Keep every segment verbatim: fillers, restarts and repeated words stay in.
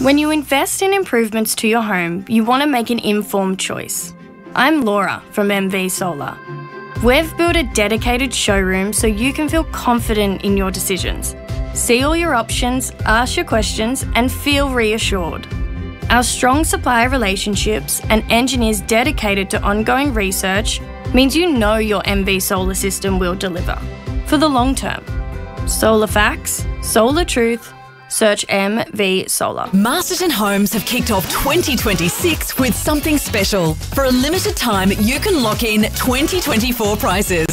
When you invest in improvements to your home, you want to make an informed choice. I'm Laura from M V Solar. We've built a dedicated showroom so you can feel confident in your decisions. See all your options, ask your questions, and feel reassured. Our strong supplier relationships and engineers dedicated to ongoing research means you know your M V Solar system will deliver for the long term. Solar facts, solar truth, search M V Solar. Masterton Homes have kicked off twenty twenty-six with something special. For a limited time, you can lock in twenty twenty-four prices.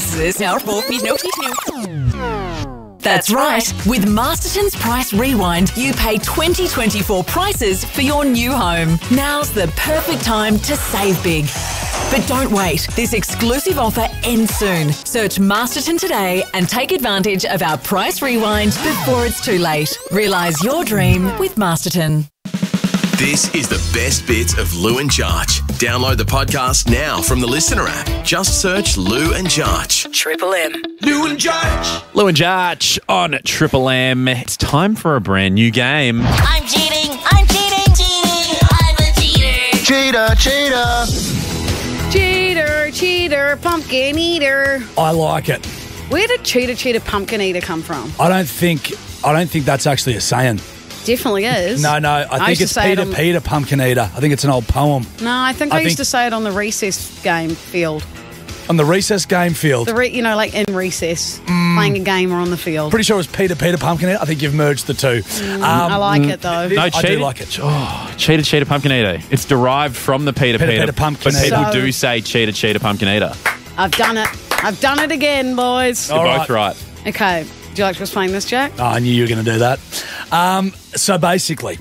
That's right. With Masterton's Price Rewind, you pay twenty twenty-four prices for your new home. Now's the perfect time to save big. But don't wait. This exclusive offer ends soon. Search Masterton today and take advantage of our Price Rewind before it's too late. Realise your dream with Masterton. This is the best bits of Lou and Jarch. Download the podcast now from the Listener app. Just search Lou and Jarch. Triple M. Lou and Jarch. Lou and Jarch on Triple M. It's time for a brand new game. I'm cheating. I'm cheating. Cheating. I'm a cheater. Cheater, cheater. Cheater, cheater, pumpkin eater. I like it. Where did cheater, cheater, pumpkin eater come from? I don't think I don't think that's actually a saying. Definitely is. No, no. I, think used to it's say it Peter, on- Peter, pumpkin eater. I think it's an old poem No, I think I, I used think- to say it on the recess game field. on the recess game field. The re- you know, like in recess, playing a game or on the field. Pretty sure it was Peter, Peter, pumpkin eater. I think you've merged the two. Um, I like it though. No, I cheater. do like it. Oh, cheater, cheater, pumpkin eater. It's derived from the Peter, Peter, Peter, Peter, pumpkin but people eater. do say cheater, cheater, pumpkin eater. I've done it. I've done it again, boys. You're All both right. Okay. Do you like to explain this, Jack? Oh, I knew you were going to do that. Um, so basically,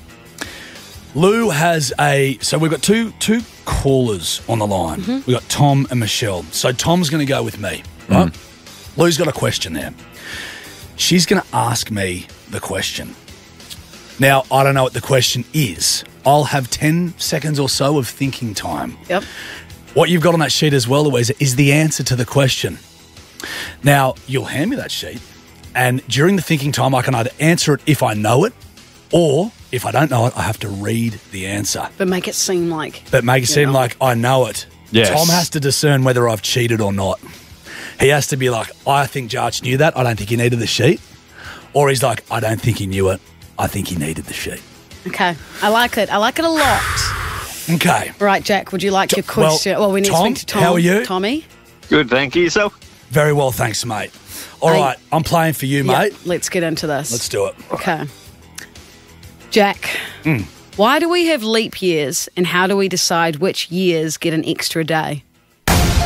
Lou has a. So we've got two two callers on the line. Mm-hmm. We've got Tom and Michelle. So Tom's going to go with me, right? Mm. Lou's got a question there. She's going to ask me the question. Now, I don't know what the question is. I'll have ten seconds or so of thinking time. Yep. What you've got on that sheet as well, Louisa, is the answer to the question. Now, you'll hand me that sheet, and during the thinking time, I can either answer it if I know it, or if I don't know it, I have to read the answer. But make it seem like. But make it seem know. like I know it. Yes. Tom has to discern whether I've cheated or not. He has to be like, I think Jarch knew that. I don't think he needed the sheet. Or he's like, I don't think he knew it. I think he needed the sheet. Okay. I like it. I like it a lot. Okay. Right, Jack, would you like your well, question? Well, we need Tom, to speak to Tom. how are you? Tommy? Good, thank you. Yourself? Very well, thanks, mate. All Hey. right, I'm playing for you, mate. Yep, let's get into this. Let's do it. Okay. Jack, Mm. why do we have leap years and how do we decide which years get an extra day?